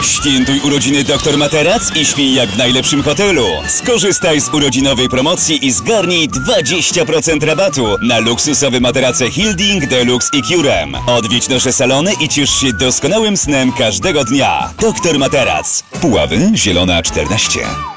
Świętuj urodziny Dr Materac i śpij jak w najlepszym hotelu. Skorzystaj z urodzinowej promocji i zgarnij 20% rabatu na luksusowe materace Hilding, Deluxe i Curem. Odwiedź nasze salony i ciesz się doskonałym snem każdego dnia. Dr Materac. Puławy, Zielona 14.